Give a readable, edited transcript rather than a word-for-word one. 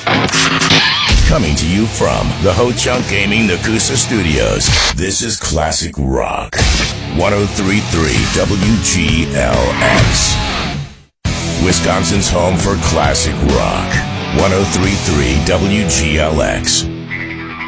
Coming to you from the Ho Chunk Gaming Nakusa Studios, this is Classic Rock. 103.3 WGLX. Wisconsin's home for classic rock. 103.3 WGLX.